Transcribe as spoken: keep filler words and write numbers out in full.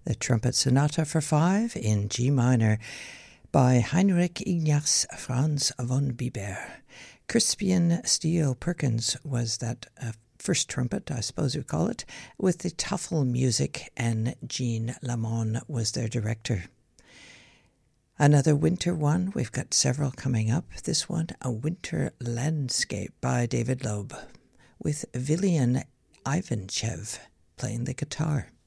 the Trumpet Sonata for Five in G minor by Heinrich Ignaz Franz von Bieber. Crispian Steele Perkins was that uh, first trumpet, I suppose we call it, with the Toffel Music, and Jean Lamont was their director. Another winter one, we've got several coming up. This one, A Winter Landscape by David Loeb, with Vilian Ivanchev playing the guitar.